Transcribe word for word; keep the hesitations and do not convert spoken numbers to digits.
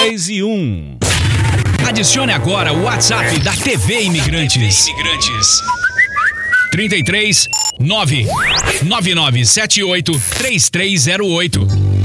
dez e um. Adicione agora o WhatsApp da T V Imigrantes. Imigrantes. trinta e três, nove nove nove sete oito, três três zero oito.